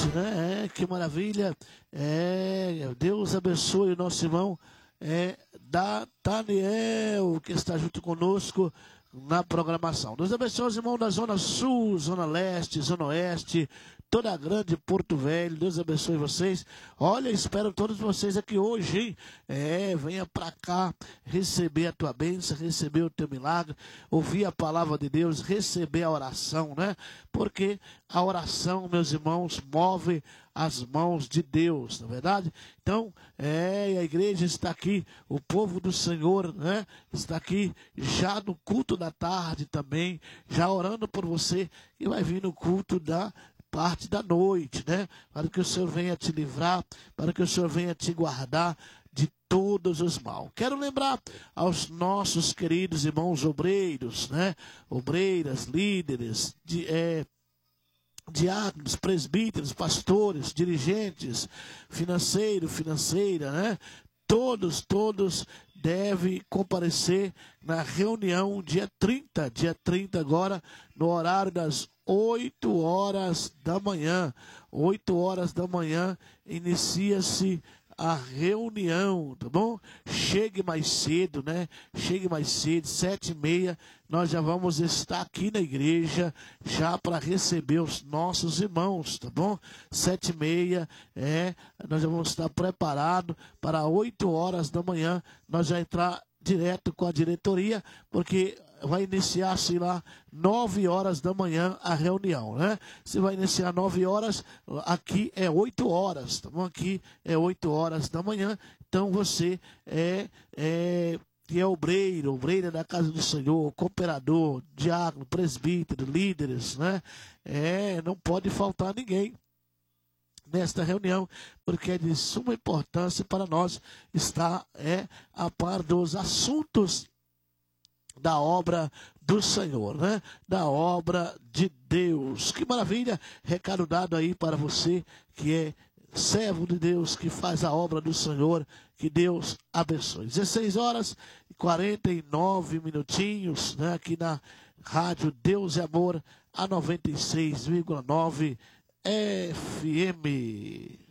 noite, né? Que maravilha. Deus abençoe o nosso irmão Daniel, que está junto conosco na programação. Deus abençoe os irmãos da Zona Sul, Zona Leste, Zona Oeste, toda a grande Porto Velho. Deus abençoe vocês. Olha, espero todos vocês aqui hoje, hein? Venha para cá receber a tua bênção, receber o teu milagre, ouvir a palavra de Deus, receber a oração, né? Porque a oração, meus irmãos, move as mãos de Deus, não é verdade? Então, a igreja está aqui, o povo do Senhor, né? Está aqui já no culto da tarde também, já orando por você, e vai vir no culto da parte da noite, né? Para que o Senhor venha te livrar, para que o Senhor venha te guardar de todos os mal. Quero lembrar aos nossos queridos irmãos obreiros, né? Obreiras, líderes, diáconos, presbíteros, pastores, dirigentes, financeira, né? Todos devem comparecer na reunião dia 30 agora, no horário das 8 horas da manhã. 8 horas da manhã inicia-se a reunião, tá bom? Chegue mais cedo, né? Chegue mais cedo, 7h30, nós já vamos estar aqui na igreja, já para receber os nossos irmãos, tá bom? 7h30, nós já vamos estar preparados para 8 horas da manhã, nós já entrar direto com a diretoria, porque vai iniciar-se lá 9 horas da manhã a reunião, né? Se vai iniciar 9 horas, aqui é 8 horas, tá bom? Aqui é 8 horas da manhã, então você que é obreira da casa do Senhor, cooperador, diácono, presbítero, líderes, né? Não pode faltar ninguém nesta reunião, porque é de suma importância para nós estar a par dos assuntos da obra do Senhor, né? Da obra de Deus. Que maravilha! Recado dado aí para você que é servo de Deus, que faz a obra do Senhor. Que Deus abençoe. 16h49, né? Aqui na Rádio Deus e Amor, a 96,9 FM.